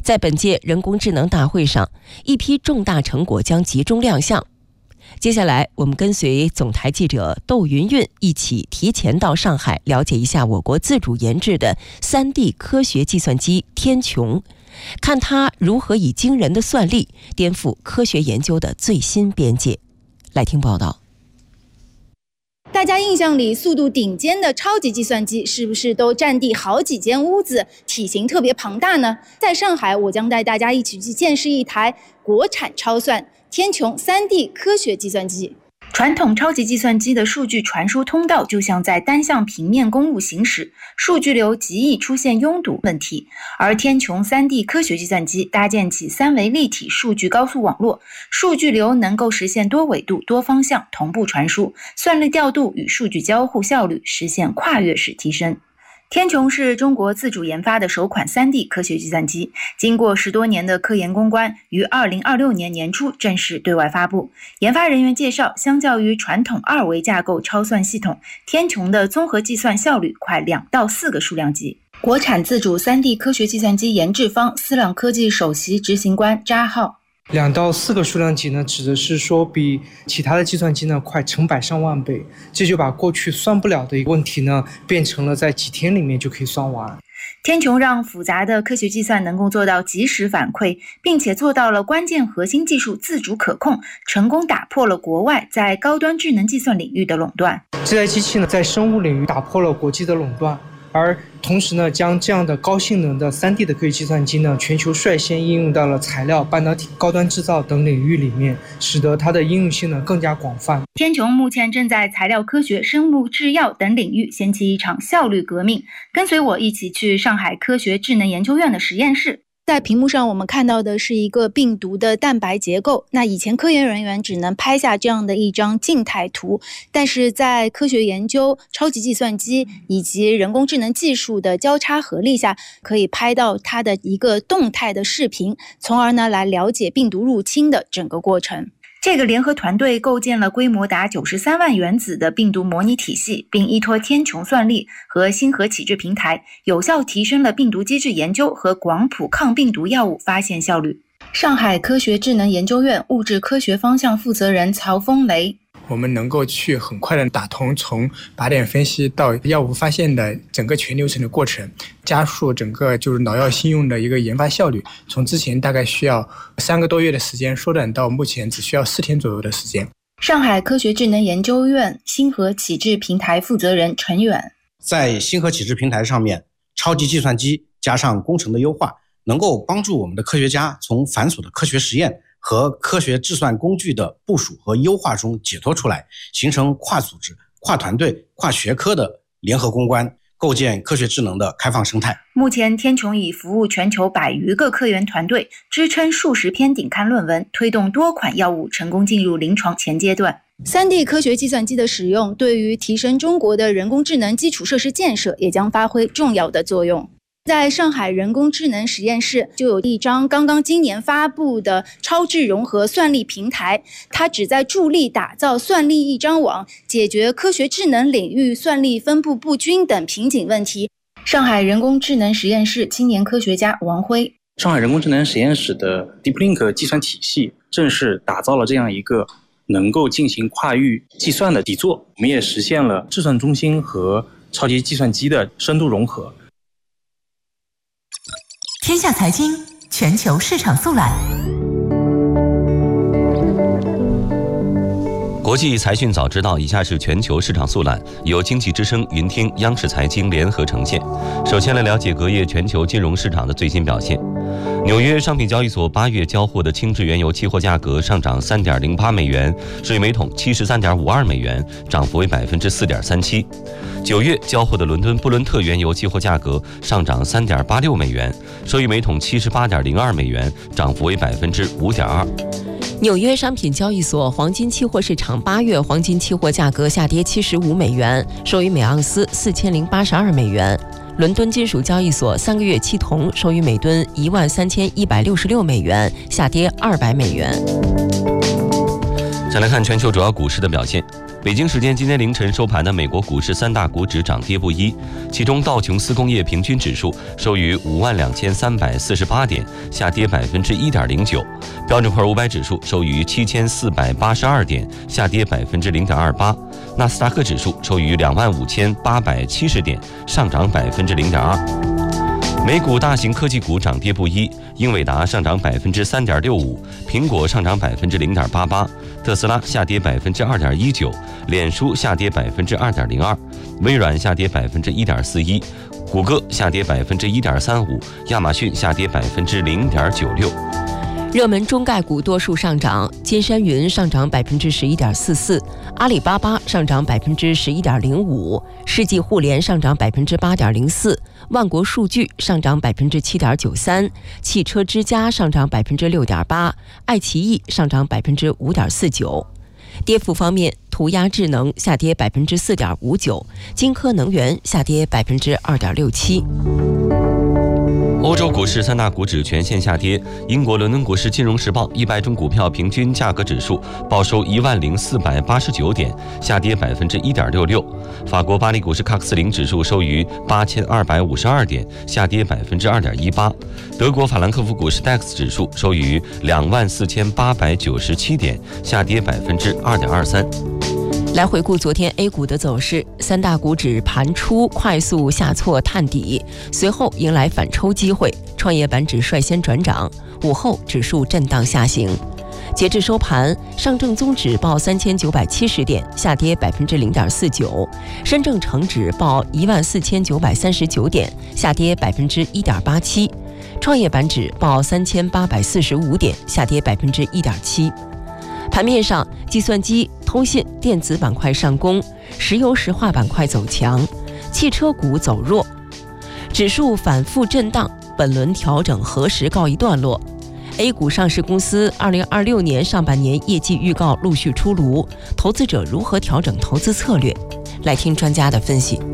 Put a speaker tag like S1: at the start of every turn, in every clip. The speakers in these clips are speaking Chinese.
S1: 在本届人工智能大会上，一批重大成果将集中亮相。接下来，我们跟随总台记者窦云云一起提前到上海，了解一下我国自主研制的3D 科学计算机天穹，看它如何以惊人的算力颠覆科学研究的最新边界。来听报道。
S2: 大家印象里速度顶尖的超级计算机是不是都占地好几间屋子，体型特别庞大呢？在上海，我将带大家一起去见识一台国产超算天穹 3D 科学计算机。传统超级计算机的数据传输通道就像在单向平面公路行驶，数据流极易出现拥堵问题。而天穹 3D 科学计算机搭建起3维立体数据高速网络，数据流能够实现多纬度、多方向同步传输，算力调度与数据交互效率实现跨越式提升。天穹是中国自主研发的首款 3D 科学计算机，经过10多年的科研攻关，于2026年年初正式对外发布。研发人员介绍，相较于传统2维架构超算系统，天穹的综合计算效率快2到4个数量级。国产自主 3D 科学计算机研制方思朗科技首席执行官扎浩。
S3: 2到4个数量级呢，指的是说比其他的计算机呢快成百上万倍，这就把过去算不了的一个问题呢，变成了在几天里面就可以算完。
S2: 天穹让复杂的科学计算能够做到及时反馈，并且做到了关键核心技术自主可控，成功打破了国外在高端智能计算领域的垄断。
S3: 这台机器呢，在生物领域打破了国际的垄断，而同时呢，将这样的高性能的3D 的科学计算机呢，全球率先应用到了材料、半导体、高端制造等领域里面，使得它的应用性呢更加广泛。
S2: 天穹目前正在材料科学、生物制药等领域掀起一场效率革命。跟随我一起去上海科学智能研究院的实验室。在屏幕上我们看到的是一个病毒的蛋白结构，那以前科研人员只能拍下这样的一张静态图，但是在科学研究、超级计算机以及人工智能技术的交叉合力下，可以拍到它的一个动态的视频，从而呢来了解病毒入侵的整个过程。这个联合团队构建了规模达93万原子的病毒模拟体系，并依托天穹算力和星河启智平台，有效提升了病毒机制研究和广谱抗病毒药物发现效率。上海科学智能研究院物质科学方向负责人曹峰雷。
S4: 我们能够去很快的打通从靶点分析到药物发现的整个全流程的过程，加速整个就是脑药新用的一个研发效率，从之前大概需要3个多月的时间缩短到目前只需要4天左右的时间。
S2: 上海科学智能研究院星河启智平台负责人陈远。
S5: 在星河启智平台上面，超级计算机加上工程的优化，能够帮助我们的科学家从繁琐的科学实验和科学计算工具的部署和优化中解脱出来，形成跨组织、跨团队、跨学科的联合攻关，构建科学智能的开放生态。
S2: 目前天穹已服务全球100余个科研团队，支撑数十篇顶刊论文，推动多款药物成功进入临床前阶段。3D 科学计算机的使用对于提升中国的人工智能基础设施建设也将发挥重要的作用。在上海人工智能实验室就有一张刚刚今年发布的超智融合算力平台，它旨在助力打造算力一张网，解决科学智能领域算力分布不均等瓶颈问题。上海人工智能实验室青年科学家王辉。
S6: 上海人工智能实验室的 DeepLink 计算体系正是打造了这样一个能够进行跨域计算的底座，我们也实现了计算中心和超级计算机的深度融合。
S7: 天下财经全球市场速览。
S8: 国际财讯早知道，以下是全球市场速览，由经济之声、云听、央视财经联合呈现。首先来了解隔夜全球金融市场的最新表现。纽约商品交易所8月交货的轻质原油期货价格上涨 3.08 美元，收于每桶 73.52 美元，涨幅为 4.37%。9月交货的伦敦布伦特原油期货价格上涨 3.86 美元，收于每桶 78.02 美元，涨幅为 5.2%。
S1: 纽约商品交易所黄金期货市场8月黄金期货价格下跌75美元，收于每盎司4082美元。伦敦金属交易所3个月期铜收于每吨13166美元，下跌200美元。
S8: 再来看全球主要股市的表现。 北京时间今天凌晨收盘的美国股市三大股指涨跌不一，其中道琼斯工业平均指数收于52348点，下跌1.09%；标准普尔500指数收于7482点，下跌0.28%；纳斯达克指数收于25870点，上涨0.2%。美股大型科技股涨跌不一，英伟达上涨3.65%，苹果上涨0.88%，特斯拉下跌2.19%，脸书下跌2.02%，微软下跌1.41%，谷歌下跌1.35%，亚马逊下跌0.96%。
S1: 热门中概股多数上涨，金山云上涨11.44%，阿里巴巴上涨11.05%，世纪互联上涨8.04%，万国数据上涨7.93%，汽车之家上涨6.8%，爱奇艺上涨5.49%。跌幅方面，涂鸦智能下跌4.59%，金科能源下跌2.67%。
S8: 欧洲股市三大股指全线下跌，英国伦敦股市金融时报100种股票平均价格指数报收10489点，下跌1.66%；法国巴黎股市喀克斯林指数收于8252点，下跌2.18%；德国法兰克福股市 DAX 指数收于24897点，下跌2.23%。
S1: 来回顾昨天 A 股的走势，三大股指盘初快速下挫探底，随后迎来反抽机会，创业板指率先转涨，午后指数震荡下行。截至收盘，上证综指报3970点，下跌0.49%；深证成指报14939点，下跌1.87%；创业板指报3845点，下跌1.7%。盘面上，计算机、通信、电子板块上攻，石油石化板块走强，汽车股走弱，指数反复震荡，本轮调整何时告一段落？A 股上市公司2026年上半年业绩预告陆续出炉，投资者如何调整投资策略？来听专家的分析。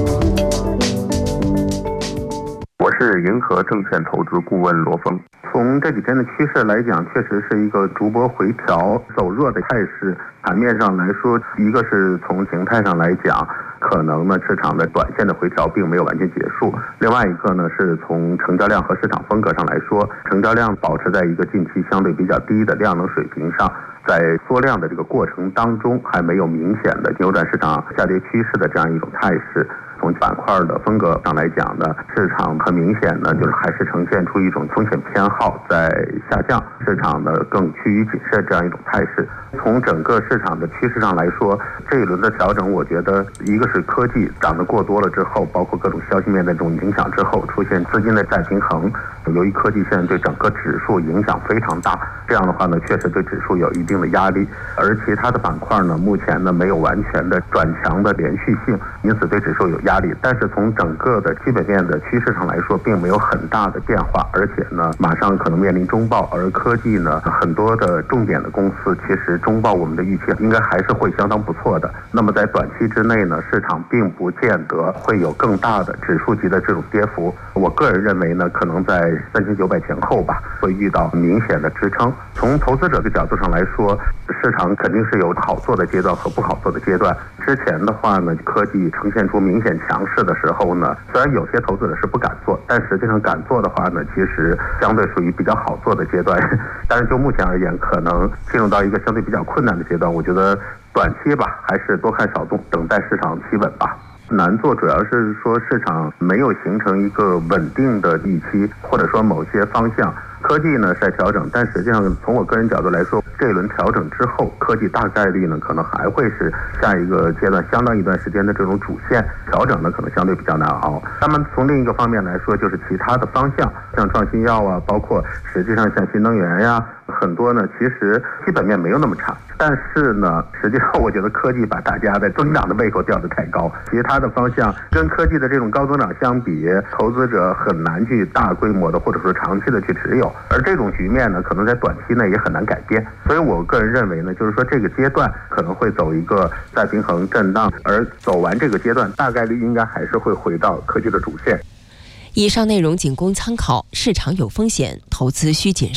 S9: 我是银河证券投资顾问罗峰。从这几天的趋势来讲，确实是一个逐波回调走弱的态势。盘面上来说，一个是从形态上来讲，可能呢市场的短线的回调并没有完全结束；另外一个呢是从成交量和市场风格上来说，成交量保持在一个近期相对比较低的量能水平上，在缩量的这个过程当中，还没有明显的扭转市场下跌趋势的这样一种态势。从板块的风格上来讲呢，市场很明显呢就是还是呈现出一种风险偏好在下降，市场呢更趋于谨慎这样一种态势。从整个市场的趋势上来说，这一轮的调整，我觉得一个是科技涨得过多了之后，包括各种消息面的这种影响之后，出现资金的再平衡。由于科技现在对整个指数影响非常大，这样的话呢，确实对指数有一定的压力。而其他的板块呢，目前呢没有完全的转强的连续性，因此对指数有压力。但是从整个的基本面的趋势上来说，并没有很大的变化，而且呢，马上可能面临中报，而科技呢，很多的重点的公司，其实中报我们的预期应该还是会相当不错的。那么在短期之内呢，市场并不见得会有更大的指数级的这种跌幅。我个人认为呢，可能在3900前后吧，会遇到明显的支撑。从投资者的角度上来说，市场肯定是有好做的阶段和不好做的阶段。之前的话呢，科技呈现出明显强势的时候呢，虽然有些投资者是不敢做，但实际上敢做的话呢，其实相对属于比较好做的阶段。但是就目前而言，可能进入到一个相对比较困难的阶段。我觉得短期吧，还是多看少动，等待市场企稳吧。难做主要是说市场没有形成一个稳定的预期，或者说某些方向。科技呢是在调整，但实际上从我个人角度来说，这一轮调整之后，科技大概率呢可能还会是下一个阶段相当一段时间的这种主线。调整呢可能相对比较难熬。那么从另一个方面来说，就是其他的方向，像创新药啊，包括实际上像新能源呀，很多呢其实基本面没有那么差，但是呢实际上我觉得科技把大家的增长的胃口吊得太高，其他的方向跟科技的这种高增长相比，投资者很难去大规模的或者说长期的去持有。而这种局面呢，可能在短期内也很难改变，所以我个人认为呢，就是说这个阶段可能会走一个再平衡震荡，而走完这个阶段，大概率应该还是会回到科技的主线。
S1: 以上内容仅供参考，市场有风险，投资需谨慎。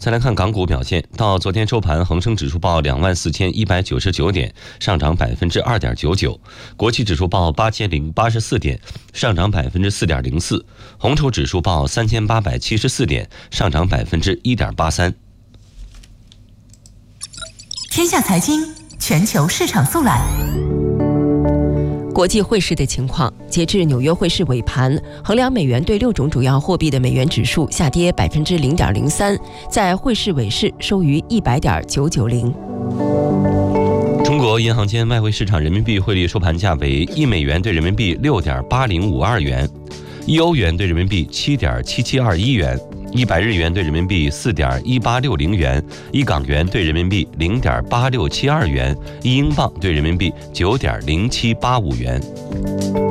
S8: 再来看港股表现，到昨天收盘，恒生指数报24,199点，上涨2.99%；国企指数报8,084点，上涨4.04%；红筹指数报3,874点，上涨1.83%。
S7: 天下财经全球市场速览。
S1: 国际汇市的情况，截至纽约汇市尾盘，衡量美元对6种主要货币的美元指数下跌0.03%，在汇市尾市收于100.990。
S8: 中国银行间外汇市场人民币汇率收盘价为1美元对人民币6.8052元，1欧元对人民币7.7721元，100日元对人民币4.1860元，1港元对人民币0.8672元，1英镑对人民币9.0785元。